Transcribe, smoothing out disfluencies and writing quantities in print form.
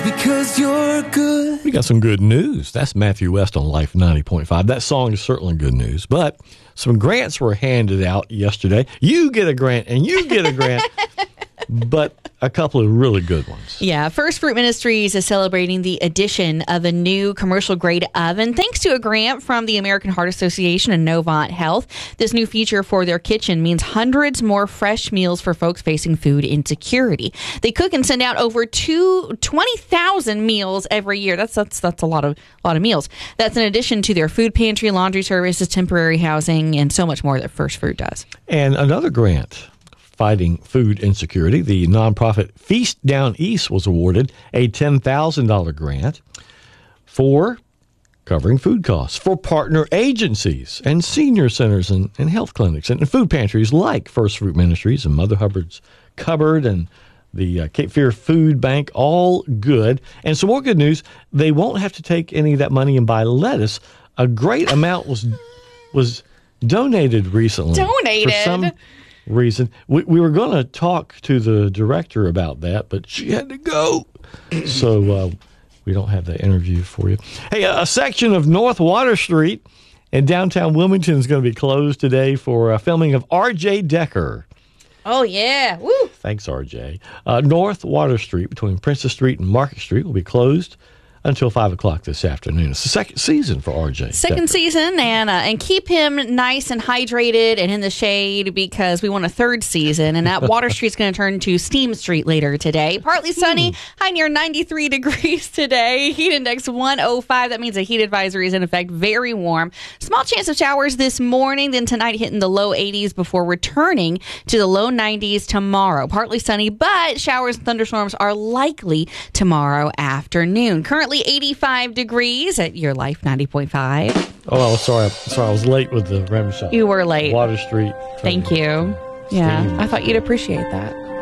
because you're good. We got some good news. That's Matthew West on Life 90.5. That song is certainly good news, but some grants were handed out yesterday. You get a grant and you get a grant, but a couple of really good ones. Yeah, First Fruit Ministries is celebrating the addition of a new commercial-grade oven thanks to a grant from the American Heart Association and Novant Health. This new feature for their kitchen means hundreds more fresh meals for folks facing food insecurity. They cook and send out over 20,000 meals every year. That's a lot of meals. That's in addition to their food pantry, laundry services, temporary housing, and so much more that First Fruit does. And another grant fighting food insecurity, the nonprofit Feast Down East was awarded a $10,000 grant for covering food costs for partner agencies and senior centers and health clinics and food pantries like First Fruit Ministries and Mother Hubbard's Cupboard and the Cape Fear Food Bank, all good. And some more good news, they won't have to take any of that money and buy lettuce. A great amount was donated recently. Donated? For some reason. We were going to talk to the director about that, but she had to go. So we don't have that interview for you. Hey, a section of North Water Street in downtown Wilmington is going to be closed today for filming of R.J. Decker. Oh, yeah. Woo! Thanks, R.J. North Water Street between Princess Street and Market Street will be closed until 5 o'clock this afternoon. It's the second season for RJ. Second season, and keep him nice and hydrated and in the shade because we want a third season. And that Water Street's going to turn to Steam Street later today. Partly sunny, high near 93 degrees today. Heat index 105. That means a heat advisory is in effect. Very warm. Small chance of showers this morning. Then tonight hitting the low 80s before returning to the low 90s tomorrow. Partly sunny, but showers and thunderstorms are likely tomorrow afternoon. Currently 85 degrees at Your Life 90.5. Oh, sorry. I was late with the REM shot. You were late. Water Street. Thank you. Yeah, I thought you'd appreciate that.